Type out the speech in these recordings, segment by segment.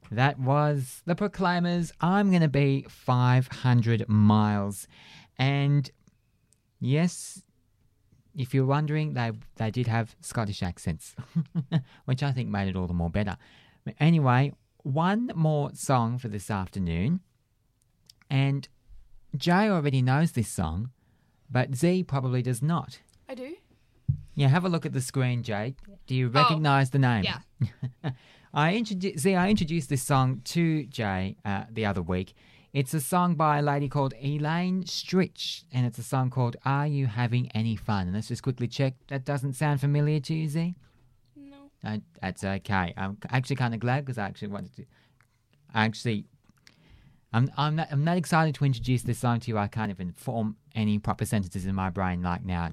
That was The Proclaimers. I'm going to be 500 miles. And yes, if you're wondering, they did have Scottish accents, which I think made it all the more better. But anyway, one more song for this afternoon. And Jay already knows this song, but Z probably does not. I do. Yeah, have a look at the screen, Jay. Do you recognise the name? Yeah. I introduced this song to Jay the other week. It's a song by a lady called Elaine Stritch, and it's a song called Are You Having Any Fun? And let's just quickly check. That doesn't sound familiar to you, Z? No. That's okay. I'm actually kind of glad because I actually wanted to... I'm not excited to introduce this song to you. I can't even form any proper sentences in my brain like now.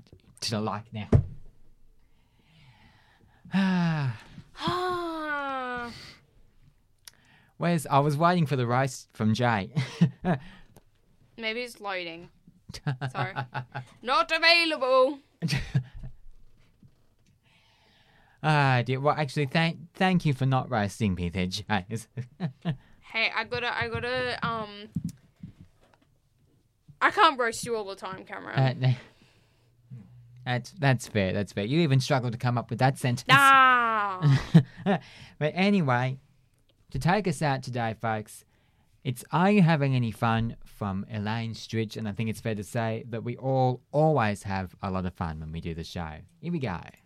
I was waiting for the roast from Jay. Maybe it's loading. Sorry. Not available. Dear. Well, actually, thank you for not roasting me there, Jay. Hey, I gotta, I can't roast you all the time, Cameron. That's fair. That's fair. You even struggled to come up with that sentence. Ah. But anyway, to take us out today, folks, it's Are You Having Any Fun from Elaine Stritch, and I think it's fair to say that we all always have a lot of fun when we do the show. Here we go.